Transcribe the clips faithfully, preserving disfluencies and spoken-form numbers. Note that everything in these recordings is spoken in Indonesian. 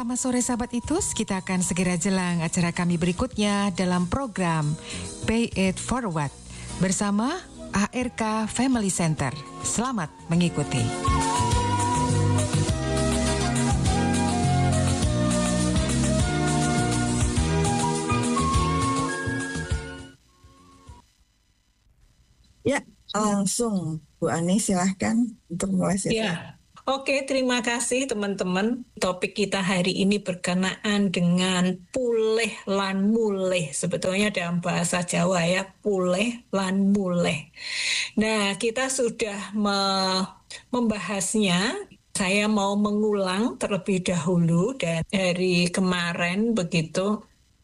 Selamat sore sahabat Itus, kita akan segera jelang acara kami berikutnya dalam program Pay It Forward bersama A R K Family Center. Selamat mengikuti. Ya, langsung Bu Ani silahkan untuk mulai sesi. Ya. Oke, terima kasih teman-teman. Topik kita hari ini berkenaan dengan pulih lan mulih. Sebetulnya dalam bahasa Jawa ya, pulih lan mulih. Nah, kita sudah me- membahasnya. Saya mau mengulang terlebih dahulu dan dari kemarin begitu.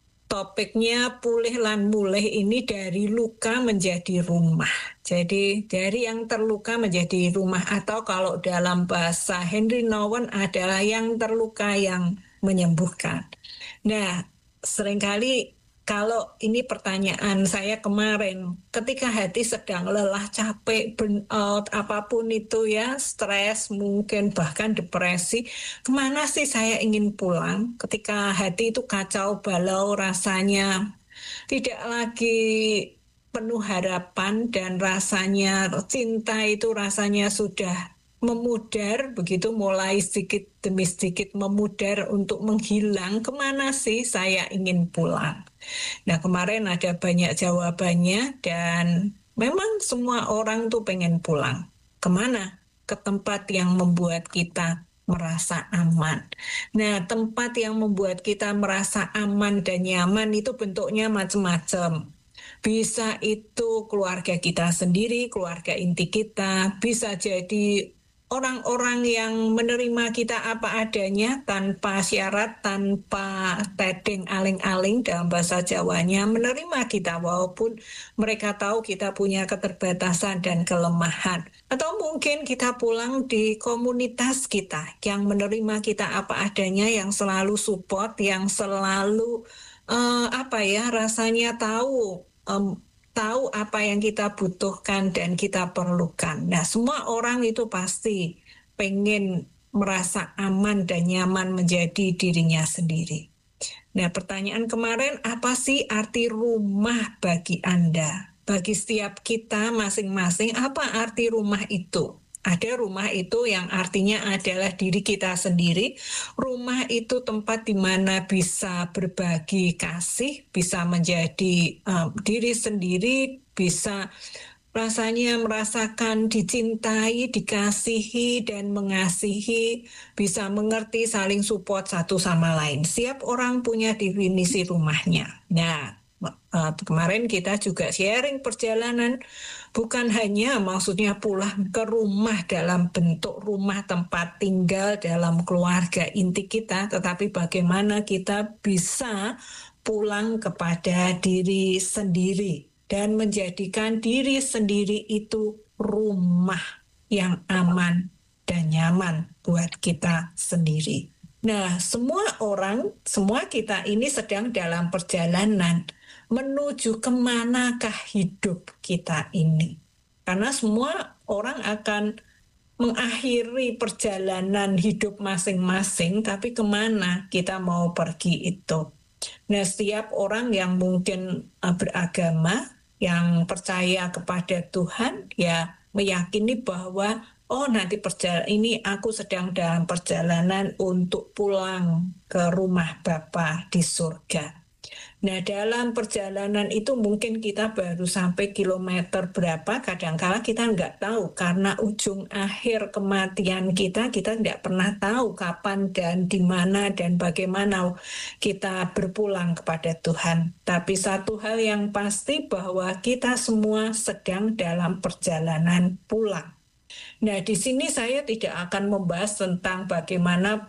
Topiknya pulih lan mulih ini dari luka menjadi rumah. Jadi dari yang terluka menjadi rumah, atau kalau dalam bahasa Henry Nouwen adalah yang terluka yang menyembuhkan. Nah, seringkali kalau ini pertanyaan saya kemarin, ketika hati sedang lelah, capek, burnout, apapun itu ya, stres, mungkin bahkan depresi, kemana sih saya ingin pulang? Ketika hati itu kacau balau, rasanya tidak lagi penuh harapan dan rasanya cinta itu rasanya sudah memudar, begitu mulai sedikit demi sedikit memudar untuk menghilang. Kemana sih saya ingin pulang? Nah, kemarin ada banyak jawabannya dan memang semua orang tuh pengen pulang. Kemana? Ke tempat yang membuat kita merasa aman. Nah, tempat yang membuat kita merasa aman dan nyaman itu bentuknya macam-macam. Bisa itu keluarga kita sendiri, keluarga inti kita, bisa jadi orang-orang yang menerima kita apa adanya, tanpa syarat, tanpa tedeng aling-aling dalam bahasa Jawanya, menerima kita walaupun mereka tahu kita punya keterbatasan dan kelemahan. Atau mungkin kita pulang di komunitas kita yang menerima kita apa adanya, yang selalu support, yang selalu uh, apa ya rasanya tahu um, tahu apa yang kita butuhkan dan kita perlukan. Nah, semua orang itu pasti pengen merasa aman dan nyaman menjadi dirinya sendiri. Nah, pertanyaan kemarin, apa sih arti rumah bagi Anda? Bagi setiap kita masing-masing, apa arti rumah itu? Ada rumah itu yang artinya adalah diri kita sendiri. Rumah itu tempat di mana bisa berbagi kasih, bisa menjadi um, diri sendiri, bisa rasanya merasakan dicintai, dikasihi, dan mengasihi, bisa mengerti, saling support satu sama lain. Setiap orang punya definisi rumahnya. Nah, Uh, kemarin kita juga sharing perjalanan, bukan hanya maksudnya pulang ke rumah dalam bentuk rumah tempat tinggal dalam keluarga inti kita, tetapi bagaimana kita bisa pulang kepada diri sendiri dan menjadikan diri sendiri itu rumah yang aman dan nyaman buat kita sendiri. Nah, semua orang, semua kita ini sedang dalam perjalanan menuju kemanakah hidup kita ini. Karena semua orang akan mengakhiri perjalanan hidup masing-masing, tapi kemana kita mau pergi itu. Nah, setiap orang yang mungkin beragama, yang percaya kepada Tuhan, ya meyakini bahwa oh nanti perjalanan ini aku sedang dalam perjalanan untuk pulang ke rumah Bapa di surga. Nah, dalam perjalanan itu mungkin kita baru sampai kilometer berapa, kadangkala kita nggak tahu karena ujung akhir kematian kita, kita nggak pernah tahu kapan dan di mana dan bagaimana kita berpulang kepada Tuhan. Tapi satu hal yang pasti bahwa kita semua sedang dalam perjalanan pulang. Nah, di sini saya tidak akan membahas tentang bagaimana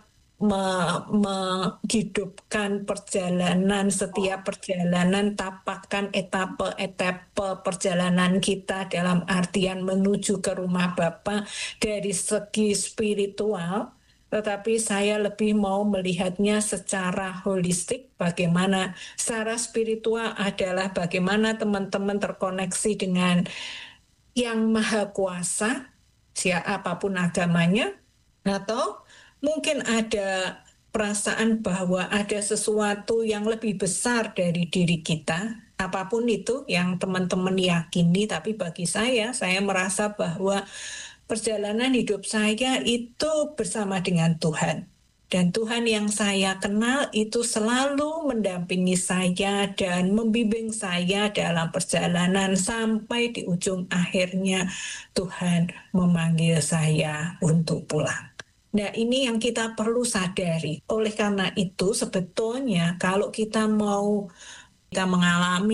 menghidupkan perjalanan, setiap perjalanan, tapakan etape-etape perjalanan kita dalam artian menuju ke rumah Bapa dari segi spiritual, tetapi saya lebih mau melihatnya secara holistik. Bagaimana secara spiritual adalah bagaimana teman-teman terkoneksi dengan Yang Maha Kuasa, siapapun agamanya, atau mungkin ada perasaan bahwa ada sesuatu yang lebih besar dari diri kita, apapun itu yang teman-teman yakini, tapi bagi saya, saya merasa bahwa perjalanan hidup saya itu bersama dengan Tuhan. Dan Tuhan yang saya kenal itu selalu mendampingi saya dan membimbing saya dalam perjalanan sampai di ujung akhirnya Tuhan memanggil saya untuk pulang. Nah, ini yang kita perlu sadari. Oleh karena itu, sebetulnya kalau kita mau kita mengalami